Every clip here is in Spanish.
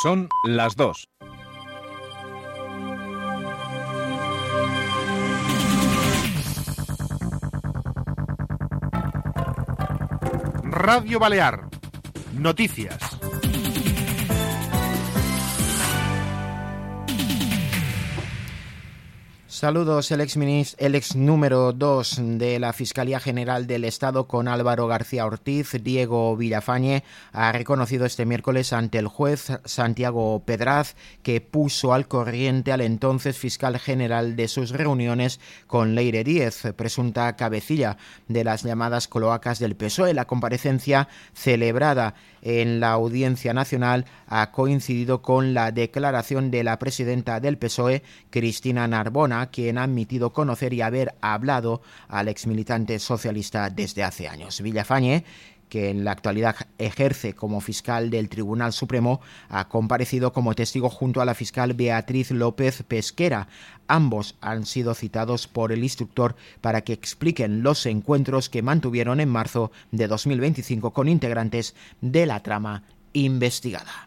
Son las 2. Radio Balear. Noticias. Saludos. El ex número 2 de la Fiscalía General del Estado con Álvaro García Ortiz, Diego Villafañe, ha reconocido este miércoles ante el juez Santiago Pedraz que puso al corriente al entonces fiscal general de sus reuniones con Leire Díez, presunta cabecilla de las llamadas cloacas del PSOE. La comparecencia celebrada en la Audiencia Nacional ha coincidido con la declaración de la presidenta del PSOE, Cristina Narbona, quien ha admitido conocer y haber hablado al exmilitante socialista desde hace años. Villafañe, que en la actualidad ejerce como fiscal del Tribunal Supremo, ha comparecido como testigo junto a la fiscal Beatriz López Pesquera. Ambos han sido citados por el instructor para que expliquen los encuentros que mantuvieron en marzo de 2025 con integrantes de la trama investigada.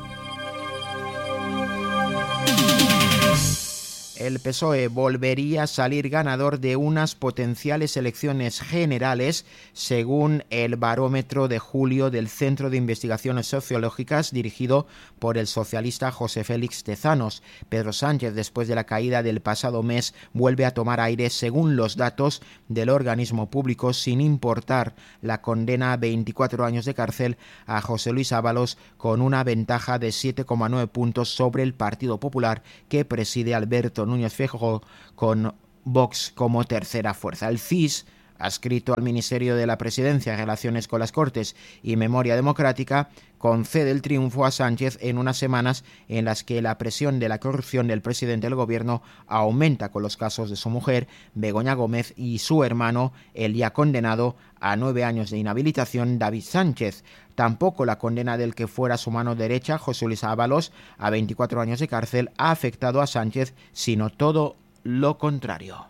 El PSOE volvería a salir ganador de unas potenciales elecciones generales, según el barómetro de julio del Centro de Investigaciones Sociológicas dirigido por el socialista José Félix Tezanos. Pedro Sánchez, después de la caída del pasado mes, vuelve a tomar aire según los datos del organismo público, sin importar la condena a 24 años de cárcel a José Luis Ábalos, con una ventaja de 7,9 puntos sobre el Partido Popular que preside Alberto Núñez Feijóo, con Vox como tercera fuerza. El CIS, adscrito al Ministerio de la Presidencia, Relaciones con las Cortes y Memoria Democrática, concede el triunfo a Sánchez en unas semanas en las que la presión de la corrupción del presidente del gobierno aumenta con los casos de su mujer, Begoña Gómez, y su hermano, el ya condenado a 9 años de inhabilitación, David Sánchez. Tampoco la condena del que fuera su mano derecha, José Luis Ábalos, a 24 años de cárcel, ha afectado a Sánchez, sino todo lo contrario.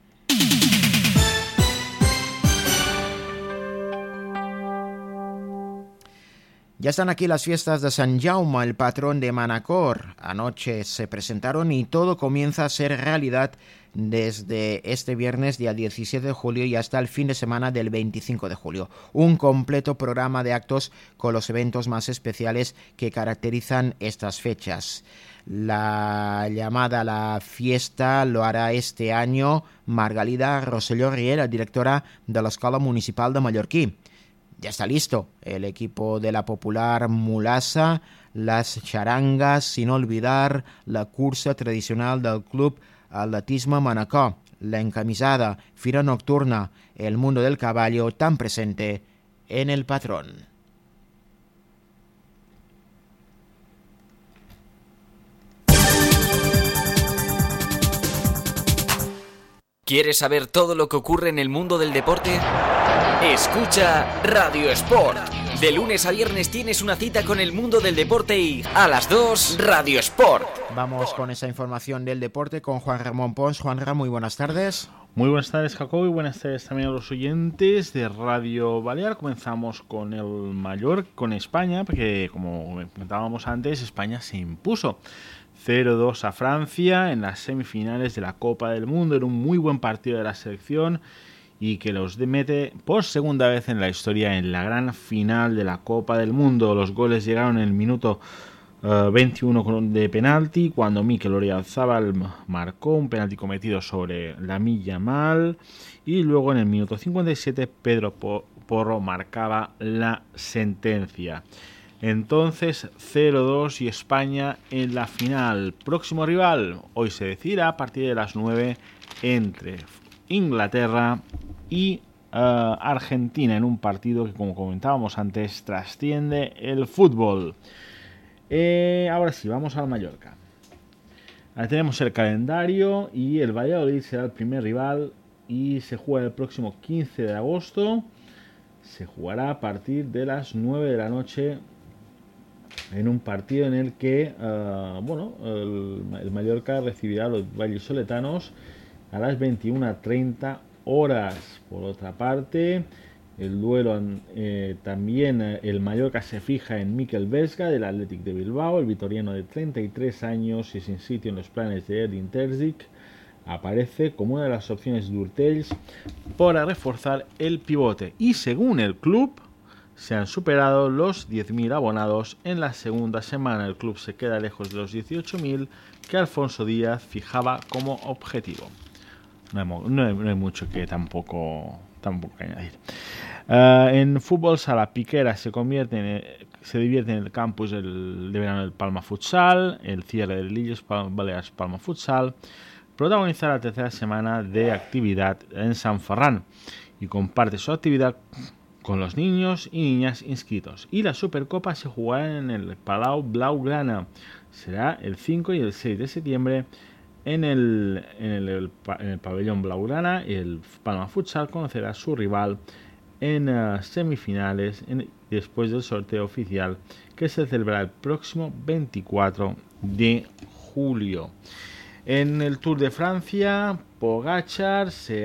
Ya están aquí las fiestas de Sant Jaume, el patrón de Manacor. Anoche se presentaron y todo comienza a ser realidad desde este viernes, día 17 de julio, y hasta el fin de semana del 25 de julio. Un completo programa de actos con los eventos más especiales que caracterizan estas fechas. La llamada a la fiesta lo hará este año Margalida Rosselló Riera, directora de la Escola Municipal de Mallorquí. Ya está listo el equipo de la popular mulassa, las charangas, sin olvidar la cursa tradicional del Club Atletisme Manacor, la encamisada, fira nocturna, el mundo del caballo tan presente en el patrón. ¿Quieres saber todo lo que ocurre en el mundo del deporte? Escucha Radio Sport. De lunes a viernes tienes una cita con el mundo del deporte y a las 2 Radio Sport. Vamos con esa información del deporte con Juan Ramón Pons. Juanra, muy buenas tardes. Muy buenas tardes, Jacobo, y buenas tardes también a los oyentes de Radio Balear. Comenzamos con el Mallorca, con España, porque como comentábamos antes, España se impuso 0-2 a Francia en las semifinales de la Copa del Mundo. Era un muy buen partido de la selección y que los mete por segunda vez en la historia en la gran final de la Copa del Mundo. Los goles llegaron en el minuto 21 de penalti, cuando Mikel Oyarzabal marcó un penalti cometido sobre Lamine Yamal, y luego en el minuto 57 Pedro Porro marcaba la sentencia. Entonces 0-2 y España en la final. Próximo rival hoy se decidirá a partir de las 9 entre Inglaterra y Argentina, en un partido que, como comentábamos antes, trasciende el fútbol. Ahora sí, vamos al Mallorca. Ahora tenemos el calendario y el Valladolid será el primer rival y se juega el próximo 15 de agosto. Se jugará a partir de las 9 de la noche en un partido en el que el Mallorca recibirá a los vallisoletanos a las 21:30 horas. Por otra parte, El duelo también el Mallorca se fija en Mikel Vesga del Athletic de Bilbao, el vitoriano de 33 años y sin sitio en los planes de Edin Terzic. Aparece como una de las opciones de Hurtells para reforzar el pivote y según el club se han superado los 10.000 abonados en la segunda semana. El club se queda lejos de los 18.000 que Alfonso Díaz fijaba como objetivo. No hay mucho que tampoco añadir. En fútbol sala Piquera se divierte en el campus de verano del Palma Futsal, el cierre del Illes Balears Palma Futsal, protagoniza la tercera semana de actividad en San Ferran y comparte su actividad con los niños y niñas inscritos. Y la Supercopa se jugará en el Palau Blaugrana. Será el 5 y el 6 de septiembre en el pabellón Blaugrana. El Palma Futsal conocerá a su rival en semifinales después del sorteo oficial que se celebrará el próximo 24 de julio. En el Tour de Francia, Pogačar se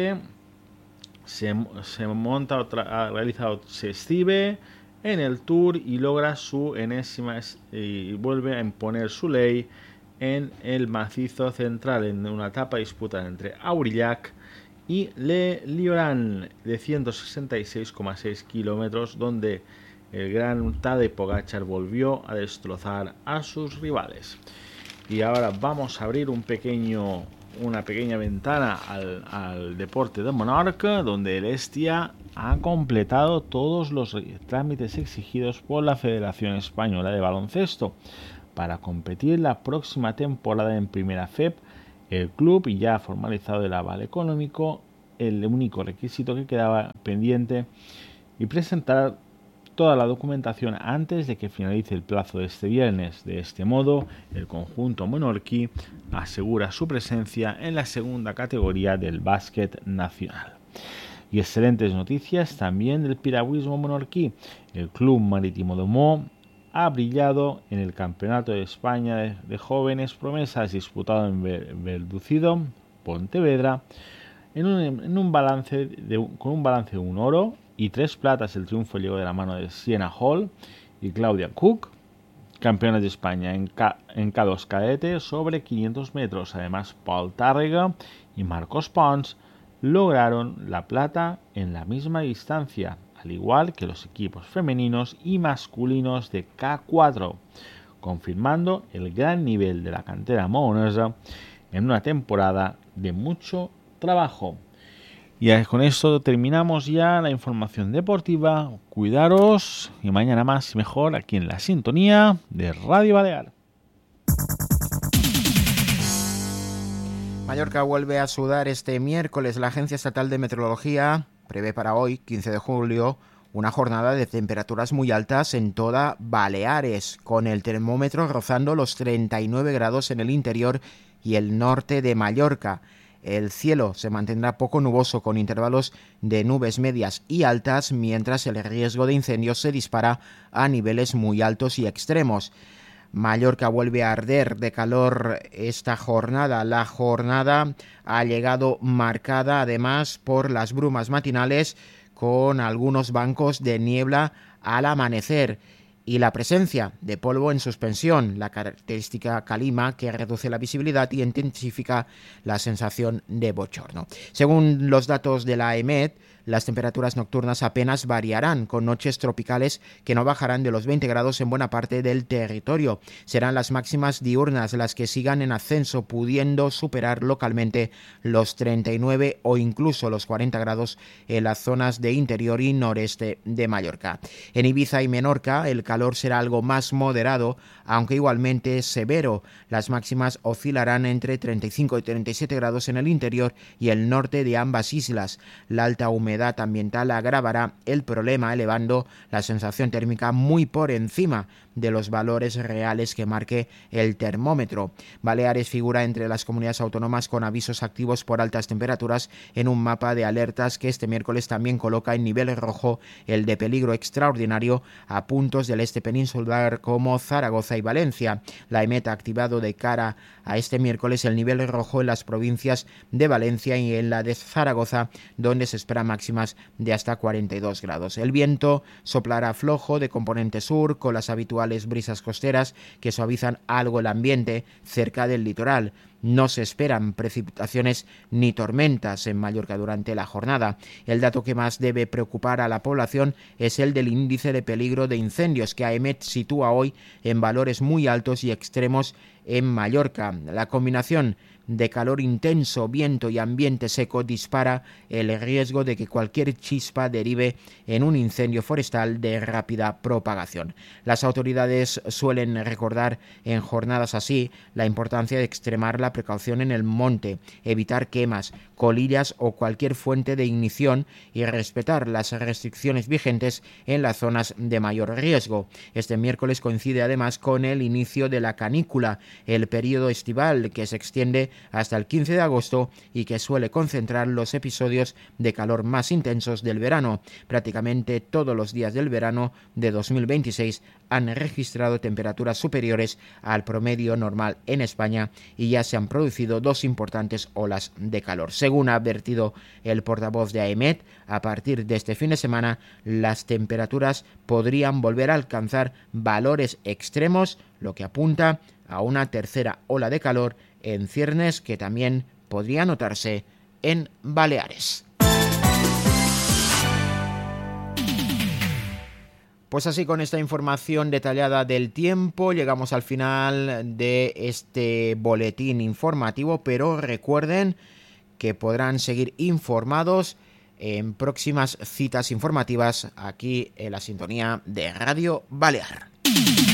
escribe en el Tour y logra su enésima y vuelve a imponer su ley en el macizo central en una etapa disputada entre Aurillac y Le Lioran de 166,6 kilómetros, donde el gran Tadej Pogačar volvió a destrozar a sus rivales. Y ahora vamos a abrir una pequeña ventana al deporte de Menorca, donde el Hestia ha completado todos los trámites exigidos por la Federación Española de Baloncesto para competir la próxima temporada en Primera FEP. El club ya ha formalizado el aval económico, el único requisito que quedaba pendiente, y presentar toda la documentación antes de que finalice el plazo de este viernes. De este modo, el conjunto menorquí asegura su presencia en la segunda categoría del básquet nacional. Y excelentes noticias también del piragüismo menorquí. El Club Marítimo de Mo ha brillado en el Campeonato de España de Jóvenes Promesas disputado en Verducido, Pontevedra, con un balance de un oro y 3 platas. El triunfo llegó de la mano de Sienna Hall y Claudia Cook, campeonas de España en K2 cadete sobre 500 metros. Además, Paul Tárrega y Marcos Pons lograron la plata en la misma distancia, al igual que los equipos femeninos y masculinos de K4, confirmando el gran nivel de la cantera moonesa en una temporada de mucho trabajo. Y con esto terminamos ya la información deportiva. Cuidaros y mañana más y mejor aquí en la sintonía de Radio Balear. Mallorca vuelve a sudar este miércoles. La Agencia Estatal de Meteorología prevé para hoy, 15 de julio, una jornada de temperaturas muy altas en toda Baleares, con el termómetro rozando los 39 grados en el interior y el norte de Mallorca. El cielo se mantendrá poco nuboso con intervalos de nubes medias y altas, mientras el riesgo de incendios se dispara a niveles muy altos y extremos. Mallorca vuelve a arder de calor esta jornada. La jornada ha llegado marcada además por las brumas matinales, con algunos bancos de niebla al amanecer y la presencia de polvo en suspensión, la característica calima que reduce la visibilidad y intensifica la sensación de bochorno. Según los datos de la EMET, las temperaturas nocturnas apenas variarán, con noches tropicales que no bajarán de los 20 grados en buena parte del territorio. Serán las máximas diurnas las que sigan en ascenso, pudiendo superar localmente los 39 o incluso los 40 grados en las zonas de interior y noreste de Mallorca. En Ibiza y Menorca el calor será algo más moderado, aunque igualmente severo. Las máximas oscilarán entre 35 y 37 grados en el interior y el norte de ambas islas. La alta humedad ambiental agravará el problema, elevando la sensación térmica muy por encima de los valores reales que marque el termómetro. Baleares figura entre las comunidades autónomas con avisos activos por altas temperaturas en un mapa de alertas que este miércoles también coloca en nivel rojo el de peligro extraordinario a puntos del este peninsular como Zaragoza y Valencia. La EMET ha activado de cara a este miércoles el nivel rojo en las provincias de Valencia y en la de Zaragoza, donde se espera máximas de hasta 42 grados. El viento soplará flojo de componente sur, con las habituales brisas costeras que suavizan algo el ambiente cerca del litoral. No se esperan precipitaciones ni tormentas en Mallorca durante la jornada. El dato que más debe preocupar a la población es el del índice de peligro de incendios, que AEMET sitúa hoy en valores muy altos y extremos en Mallorca. La combinación de calor intenso, viento y ambiente seco dispara el riesgo de que cualquier chispa derive en un incendio forestal de rápida propagación. Las autoridades suelen recordar en jornadas así la importancia de extremar la precaución en el monte, evitar quemas, colillas o cualquier fuente de ignición y respetar las restricciones vigentes en las zonas de mayor riesgo. Este miércoles coincide además con el inicio de la canícula, el periodo estival que se extiende hasta el 15 de agosto y que suele concentrar los episodios de calor más intensos del verano. Prácticamente todos los días del verano de 2026 han registrado temperaturas superiores al promedio normal en España y ya se han producido 2 importantes olas de calor. Según ha advertido el portavoz de AEMET, a partir de este fin de semana las temperaturas podrían volver a alcanzar valores extremos, lo que apunta a una tercera ola de calor en ciernes que también podría notarse en Baleares. Pues así, con esta información detallada del tiempo, llegamos al final de este boletín informativo, pero recuerden que podrán seguir informados en próximas citas informativas aquí en la sintonía de Radio Balear.